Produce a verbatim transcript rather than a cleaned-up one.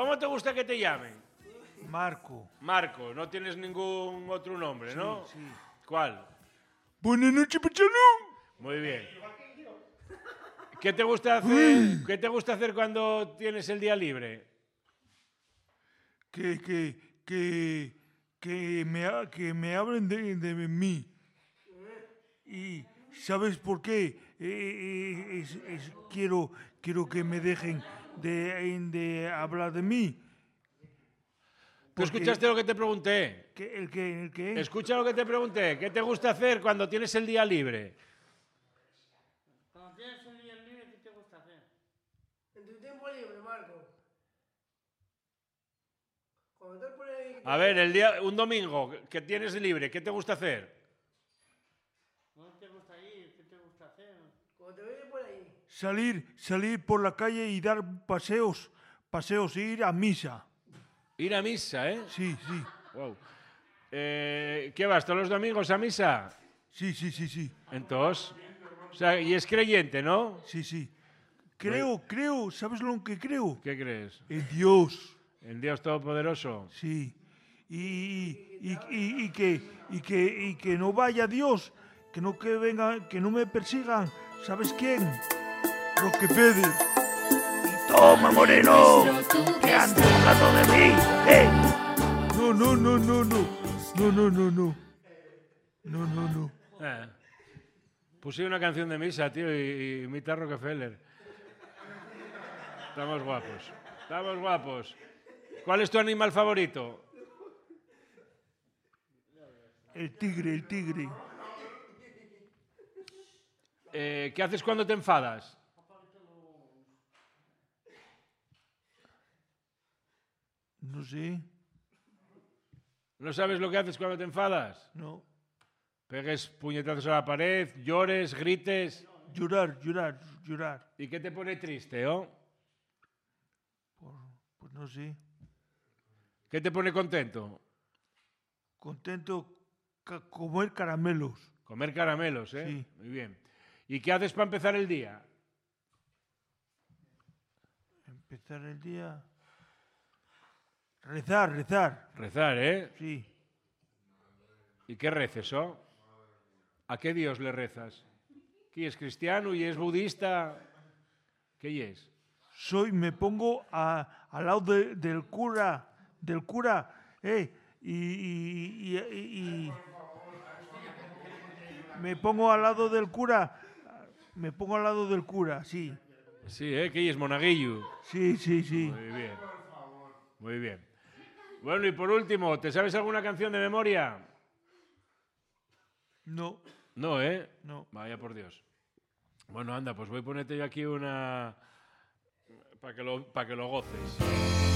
¿Cómo te gusta que te llamen? Marco. Marco, no tienes ningún otro nombre, ¿no? Sí, sí. ¿Cuál? Buenas noches, Pachano. Muy bien. ¿Qué te gusta hacer, ¿qué te gusta hacer cuando tienes el día libre? Que, que, que, que, me, ha- que me hablen de, de mí. Y ¿sabes por qué? Eh, eh, es- es- quiero, quiero que me dejen de, de hablar de mí. ¿Tú escuchaste lo que te pregunté? ¿Qué, ¿El qué? ¿El qué? Escucha lo que te pregunté. ¿Qué te gusta hacer cuando tienes el día libre? Cuando tienes un día libre, ¿qué te gusta hacer? En tu tiempo libre, Marco. Cuando te pones... A ver, el día, un domingo que tienes libre, ¿qué te gusta hacer? ¿Dónde te gusta ir? ¿Qué te gusta hacer? Cuando te vienes por ahí. Salir, salir por la calle y dar paseos, paseos, ir a misa. Ir a misa, ¿eh? Sí, sí, Wow. Eh, ¿Qué vas todos los domingos a misa? sí, sí, sí, sí, Entonces, o sea, y es creyente, ¿no? sí, sí. Creo, creo, ¿sabes lo que creo? ¿Qué crees? En Dios. En Dios Todopoderoso. Sí, y, y, y- y que, y, que, y que no vaya Dios, que no que vengan, que no me persigan. ¿Sabes quién? Los que peden. Toma, Moreno, que andas hablando de mí. ¡Eh! No, no, no, no, no, no, no, no, no, no, no, no. Eh. Puse una canción de misa, tío, y, y imita a Rockefeller. Estamos guapos. Estamos guapos. ¿Cuál es tu animal favorito? El tigre, el tigre. Eh, ¿Qué haces cuando te enfadas? No sé, ¿No sabes lo que haces cuando te enfadas? no. Pegues puñetazos a la pared, llores, grites. Llorar, llorar, llorar. ¿Y qué te pone triste, oh? Por- pues no sé. ¿Qué te pone contento? Contento ca- comer caramelos. Comer caramelos, ¿eh? Sí. Muy bien. ¿Y qué haces para empezar el día? Empezar el día. Rezar, rezar. Rezar, ¿eh? Sí. ¿Y qué reces, oh? ¿A qué Dios le rezas? ¿Qui es cristiano y es budista? ¿Qué es? Soy, me pongo a- al lado de- del cura, del cura, eh, y, y- y- y- y- me pongo al lado del cura, me pongo al lado del cura, sí, Sí, ¿eh? ¿Qué es monaguillo? sí, sí, sí. Muy bien. Muy bien. Bueno, y por último, ¿te sabes alguna canción de memoria? No, No, ¿eh? no. Vaya por Dios. Bueno, anda, pues voy a ponerte yo aquí una... para que lo, para que lo goces.